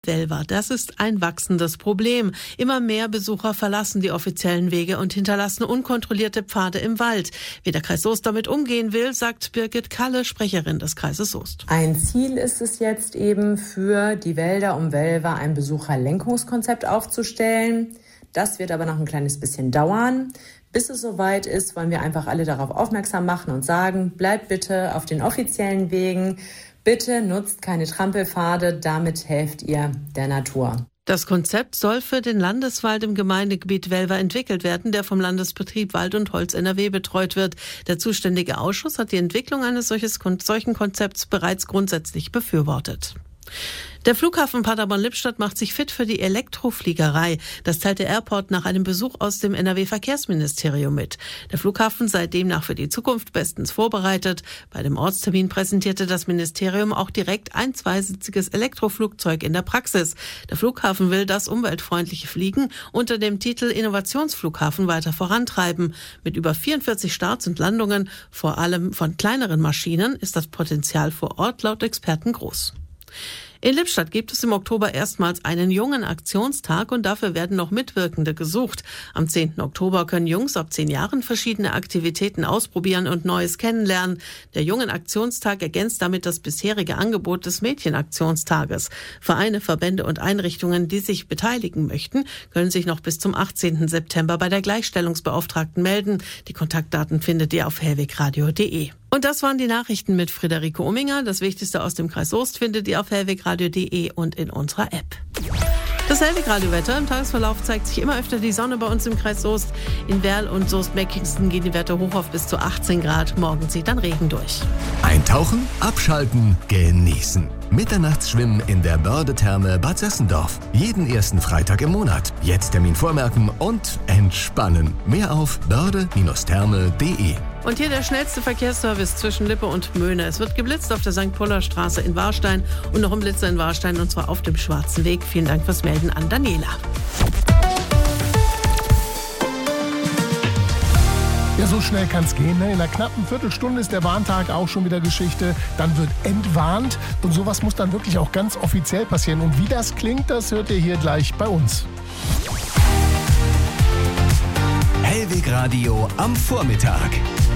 Welver, das ist ein wachsendes Problem. Immer mehr Besucher verlassen die offiziellen Wege und hinterlassen unkontrollierte Pfade im Wald. Wie der Kreis Soest damit umgehen will, sagt Birgit Kalle, Sprecherin des Kreises Soest. Ein Ziel ist es jetzt eben für die Wälder um Welver ein Besucherlenkungskonzept aufzustellen. Das wird aber noch ein kleines bisschen dauern. Bis es soweit ist, wollen wir einfach alle darauf aufmerksam machen und sagen, bleibt bitte auf den offiziellen Wegen. Bitte nutzt keine Trampelpfade, damit helft ihr der Natur. Das Konzept soll für den Landeswald im Gemeindegebiet Welver entwickelt werden, der vom Landesbetrieb Wald und Holz NRW betreut wird. Der zuständige Ausschuss hat die Entwicklung eines solchen Konzepts bereits grundsätzlich befürwortet. Der Flughafen Paderborn-Lippstadt macht sich fit für die Elektrofliegerei. Das teilt der Airport nach einem Besuch aus dem NRW-Verkehrsministerium mit. Der Flughafen sei demnach für die Zukunft bestens vorbereitet. Bei dem Ortstermin präsentierte das Ministerium auch direkt ein zweisitziges Elektroflugzeug in der Praxis. Der Flughafen will das umweltfreundliche Fliegen unter dem Titel Innovationsflughafen weiter vorantreiben. Mit über 44 Starts und Landungen, vor allem von kleineren Maschinen, ist das Potenzial vor Ort laut Experten groß. In Lippstadt gibt es im Oktober erstmals einen Jungen-Aktionstag und dafür werden noch Mitwirkende gesucht. Am 10. Oktober können Jungs ab 10 Jahren verschiedene Aktivitäten ausprobieren und Neues kennenlernen. Der Jungen-Aktionstag ergänzt damit das bisherige Angebot des Mädchen-Aktionstages. Vereine, Verbände und Einrichtungen, die sich beteiligen möchten, können sich noch bis zum 18. September bei der Gleichstellungsbeauftragten melden. Die Kontaktdaten findet ihr auf hellwegradio.de. Und das waren die Nachrichten mit Friederike Ominger. Das Wichtigste aus dem Kreis Soest findet ihr auf hellwegradio.de und in unserer App. Das Hellwegradio-Wetter. Im Tagesverlauf zeigt sich immer öfter die Sonne bei uns im Kreis Soest. In Werl und Soest-Meckingsten gehen die Werte hoch auf bis zu 18 Grad. Morgen zieht dann Regen durch. Eintauchen, abschalten, genießen. Mitternachtsschwimmen in der Börde-Therme Bad Sessendorf. Jeden ersten Freitag im Monat. Jetzt Termin vormerken und entspannen. Mehr auf börde-therme.de. Und hier der schnellste Verkehrsservice zwischen Lippe und Möhne. Es wird geblitzt auf der St. Puller Straße in Warstein und noch ein Blitzer in Warstein und zwar auf dem Schwarzen Weg. Vielen Dank fürs Melden an Daniela. Ja, so schnell kann es gehen. Ne? In einer knappen Viertelstunde ist der Warntag auch schon wieder Geschichte. Dann wird entwarnt und sowas muss dann wirklich auch ganz offiziell passieren. Und wie das klingt, das hört ihr hier gleich bei uns. Hellwegradio am Vormittag.